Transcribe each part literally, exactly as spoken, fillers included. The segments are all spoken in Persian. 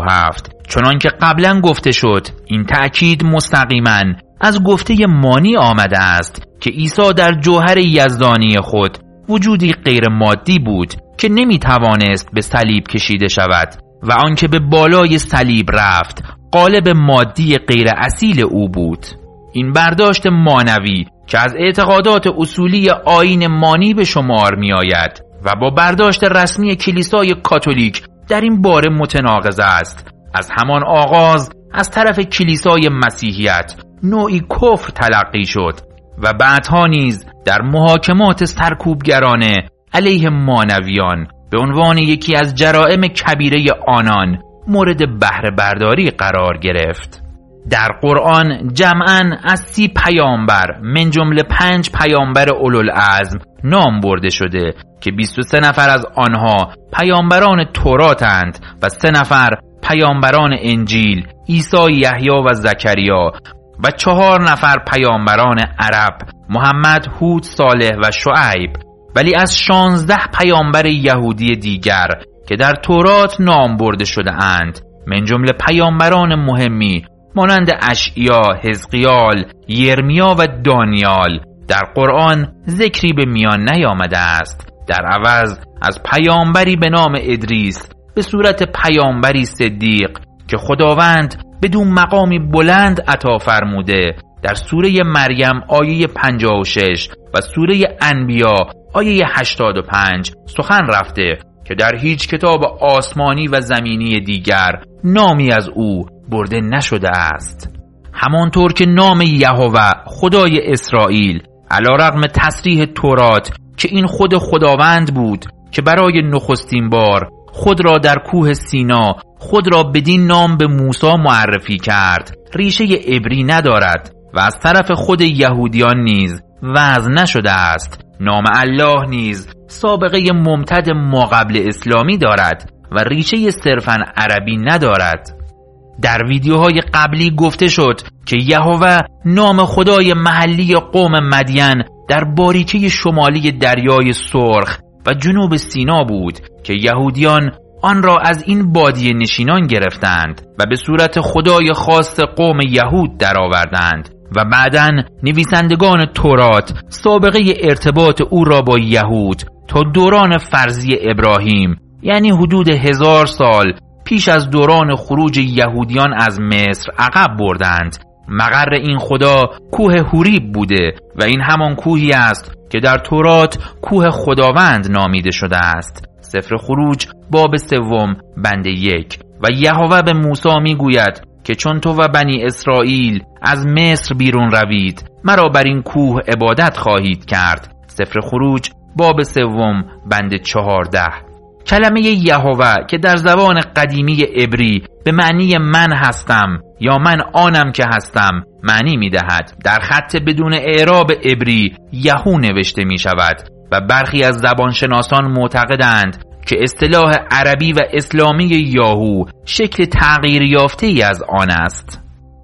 هفت چنان که قبلا گفته شد، این تأکید مستقیما از گفته مانی آمده است که عیسی در جوهر یزدانی خود وجودی غیر مادی بود که نمی توانست به صلیب کشیده شود و آنکه به بالای صلیب رفت قالب مادی غیر اصیل او بود. این برداشت مانوی که از اعتقادات اصولی آیین مانی به شمار می آید و با برداشت رسمی کلیسای کاتولیک در این باره متناقض است، از همان آغاز از طرف کلیسای مسیحیت نوعی کفر تلقی شد و بعدها نیز در محاکمات سرکوبگرانه علیه مانویان به عنوان یکی از جرائم کبیره آنان مورد بهره برداری قرار گرفت. در قرآن جمعاً از سی پیامبر من جمله پنج پیامبر اولوالعزم نام برده شده که بیست و سه نفر از آنها پیامبران توراتند و سه نفر پیامبران انجیل، عیسی، یحیی و زکریا، و چهار نفر پیامبران عرب، محمد، هود، صالح و شعیب. ولی از شانزده پیامبر یهودی دیگر که در تورات نام برده شده اند من جمله پیامبران مهمی مانند اشعیا، حزقیال، یرمیا و دانیال در قرآن ذکری به میان نیامده است. در عوض از پیامبری به نام ادریس به صورت پیامبری صدیق که خداوند بدون مقامی بلند عطا فرموده در سوره مریم آیه پنجاه و شش و سوره انبیا آیه هشتاد و پنج سخن رفته که در هیچ کتاب آسمانی و زمینی دیگر نامی از او برده نشده است. همانطور که نام یهوه خدای اسرائیل علیرغم تصریح تورات که این خود خداوند بود که برای نخستین بار خود را در کوه سینا خود را بدین نام به موسی معرفی کرد ریشه عبری ندارد و از طرف خود یهودیان نیز وضع نشده است، نام الله نیز سابقه ممتد ماقبل اسلامی دارد و ریشه صرفاً عربی ندارد. در ویدیوهای قبلی گفته شد که یهوه نام خدای محلی قوم مدین در باریکه شمالی دریای سرخ و جنوب سینا بود که یهودیان آن را از این بادیه نشینان گرفتند و به صورت خدای خاص قوم یهود درآوردند و بعداً نویسندگان تورات سابقه ارتباط او را با یهود تا دوران فرضی ابراهیم، یعنی حدود هزار سال پیش از دوران خروج یهودیان از مصر عقب بردند. مقر این خدا کوه حوریب بوده و این همان کوهی است که در تورات کوه خداوند نامیده شده است. سفر خروج باب سوم بند یک. و یهوه به موسی می گوید که چون تو و بنی اسرائیل از مصر بیرون روید مرا بر این کوه عبادت خواهید کرد. سفر خروج باب سوم بند چهارده. کلمه یهوه که در زبان قدیمی عبری به معنی من هستم یا من آنم که هستم معنی می دهد. در خط بدون اعراب عبری یهو نوشته می شود و برخی از زبانشناسان معتقدند که اصطلاح عربی و اسلامی یاهو شکل تغییر یافته ای از آن است.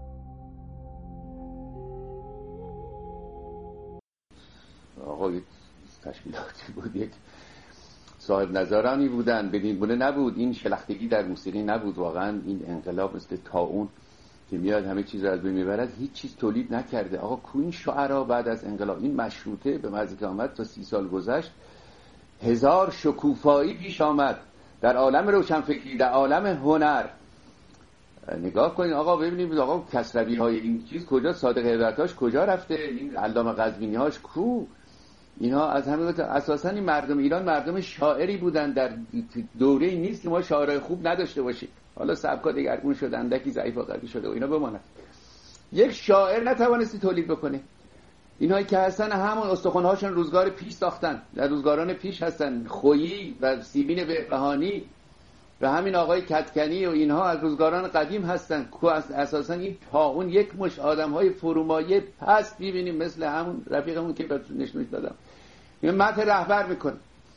آقا یک تشکیلاتی بود، یک صاحب نظرانی بودن، بدین بونه نبود، این شلختگی در موسیقی نبود. واقعا این انقلاب مثل طاعون که میاد همه چیز رو از بین میبرد، هیچ چیز تولید نکرده. آقا کو این شعرا بعد از انقلاب، این مشروطه به مزه که آمد تا سی سال گذشت هزار شکوفایی پیش آمد در عالم روشنفکری، در عالم هنر. نگاه کنید آقا، ببینید آقا کسروی های این چیز کجا، صادق عبرتاش کجا رفته، این علامه قزوینی هاش کو، اینها از همه اساسا این مردم ایران مردم شاعری بودن. در دوره ای نیست که ما شاعرای خوب نداشته باشیم. حالا سبکا دگرگون شده، اندکی ضعیف و قوی شده و اینا بماند. یک شاعر نتوانستی تولید بکنه. اینهایی که هستن همون استخوان‌هاشون روزگار پیش ساختن، در روزگاران پیش هستن. خویی و سیبین بهبهانی و همین آقای کدکنی و اینها از روزگاران قدیم هستن. کو اساسا این طاعون یک مش آدم‌های فرومایه پست می‌بینیم مثل همون رفیقمون که نشونش دادم. این متن رهبر میکنه.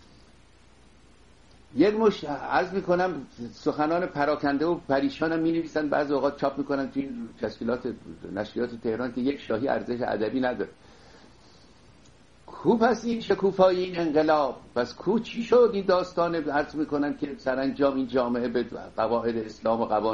یک مش عرض میکنم سخنان پراکنده و پریشانم می‌نویسن، بعضی اوقات چاپ میکنن تو این تشکیلات نشریات تهران که یک شاهی ارزش ادبی نداره. کو پس این شکوفایی این انقلاب؟ پس کو چی شد این داستان عرض میکنن که سرانجام این جامعه به قواعد اسلام و قوانین